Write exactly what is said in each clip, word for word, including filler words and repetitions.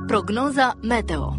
Prognoza meteo.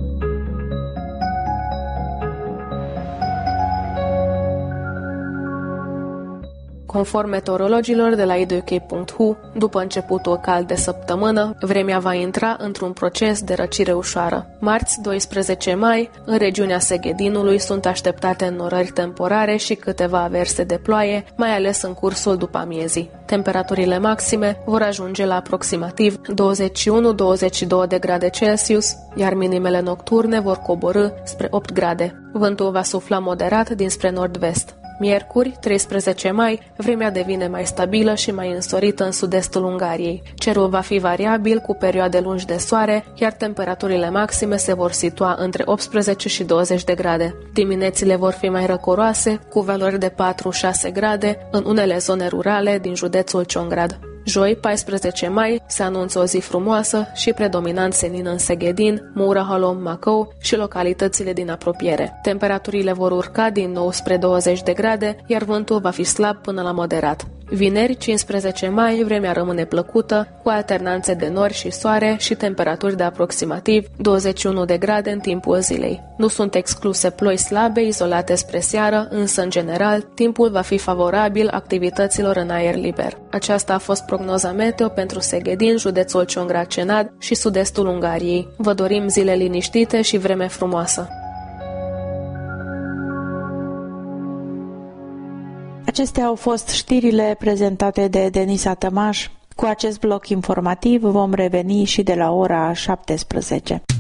Conform meteorologilor de la i doi k punct h u, după începutul cald de săptămână, vremea va intra într-un proces de răcire ușoară. Marți, doisprezece mai, în regiunea Seghedinului sunt așteptate înnorări temporare și câteva averse de ploaie, mai ales în cursul după amiezii. Temperaturile maxime vor ajunge la aproximativ douăzeci și unu - douăzeci și doi de grade Celsius, iar minimele nocturne vor coborî spre opt grade. Vântul va sufla moderat dinspre nord-vest. Miercuri, treisprezece mai, vremea devine mai stabilă și mai însorită în sud-estul Ungariei. Cerul va fi variabil cu perioade lungi de soare, iar temperaturile maxime se vor situa între optsprezece și douăzeci de grade. Diminețile vor fi mai răcoroase, cu valori de patru - șase grade în unele zone rurale din județul Ciongrád. Joi, paisprezece mai, se anunță o zi frumoasă și predominant senină în Seghedin, Mura-Halom, Macău și localitățile din apropiere. Temperaturile vor urca din nou spre douăzeci de grade, iar vântul va fi slab până la moderat. Vineri, cincisprezece mai, vremea rămâne plăcută, cu alternanțe de nori și soare și temperaturi de aproximativ douăzeci și unu de grade în timpul zilei. Nu sunt excluse ploi slabe izolate spre seară, însă, în general, timpul va fi favorabil activităților în aer liber. Aceasta a fost prognoza meteo pentru Seghedin, județul Ciongrád-Cenad și sud-estul Ungariei. Vă dorim zile liniștite și vreme frumoasă! Acestea au fost știrile prezentate de Denisa Tămaș. Cu acest bloc informativ vom reveni și de la ora șaptesprezece.